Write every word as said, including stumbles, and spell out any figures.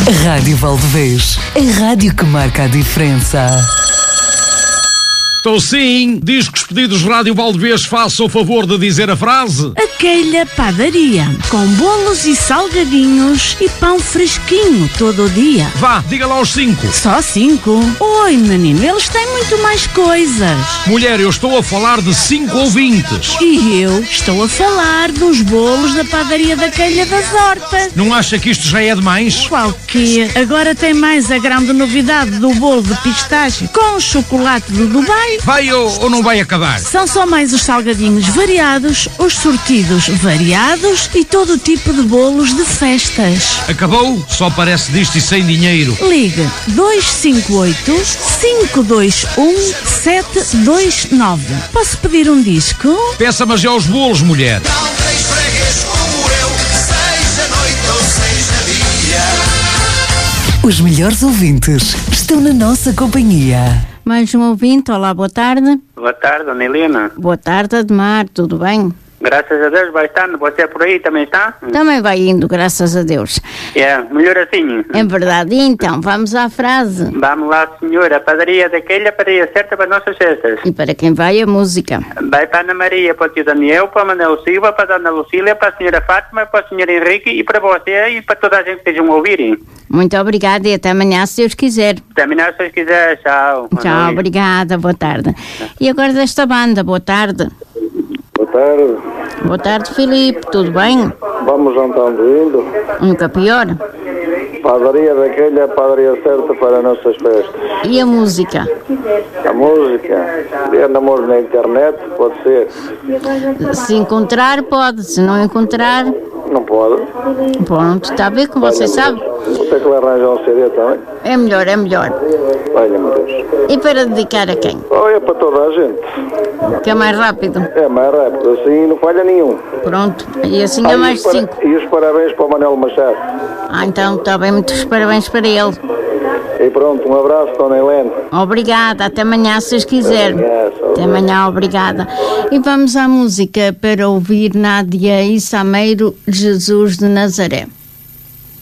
Rádio Valdevez, a rádio que marca a diferença. Estou sim. Diz que os pedidos Rádio Valdevez façam o favor de dizer a frase. Aquela padaria, com bolos e salgadinhos e pão fresquinho todo o dia. Vá, diga lá os cinco. Só cinco? Oi, menino, eles têm muito mais coisas. Mulher, eu estou a falar de cinco ouvintes. E eu estou a falar dos bolos da padaria da Calha das Hortas. Não acha que isto já é demais? Qual que? Agora tem mais a grande novidade do bolo de pistache com chocolate do Dubai. Vai ou, ou não vai acabar? São só mais os salgadinhos variados, os sortidos variados e todo o tipo de bolos de festas. Acabou? Só parece disto e sem dinheiro. Ligue dois cinco oito, cinco dois um, sete dois nove. Posso pedir um disco? Peça, mas já os bolos, mulher. Não tens freguês como eu, seja noite ou seja dia. Os melhores ouvintes estão na nossa companhia. Mais um ouvinte, olá, boa tarde. Boa tarde, Dona Helena. Boa tarde, Admar, tudo bem? Graças a Deus vai estando. Você por aí também está? Também vai indo, graças a Deus. É, yeah, melhor assim. É verdade. E então, vamos à frase. Vamos lá, senhora. A padaria daquela, a padaria certa para as nossas festas. E para quem vai a música? Vai para a Ana Maria, para o tio Daniel, para a Manuel Silva, para a Dona Lucília, para a senhora Fátima, para o senhor Henrique e para você e para toda a gente que estejam a ouvir. Muito obrigada e até amanhã, se Deus quiser. Até amanhã, se Deus quiser. Tchau. Tchau, obrigada, boa tarde. E agora desta banda, boa tarde. Boa tarde. Boa tarde, Filipe, tudo bem? Vamos andando indo. Nunca pior. Padaria daquela, a padaria certa para as nossas festas. E a música? A música, ver namoro na internet, pode ser. Se encontrar, pode. Se não encontrar... Não pode. Pronto, está a ver como você sabe? Vou ter que lhe arranjar um C D também. É melhor, é melhor. Olha-me Deus. E para dedicar a quem? Oh, é para toda a gente. Que é mais rápido? É mais rápido, assim não falha nenhum. Pronto, e assim é ah, mais de para... cinco. E os parabéns para o Manuel Machado. Ah, então está bem, muitos parabéns para ele. E pronto, um abraço, Dona Helena. Obrigada, até amanhã, se vocês quiserem. Até amanhã, obrigada. E vamos à música para ouvir Nádia e Sameiro, Jesus de Nazaré.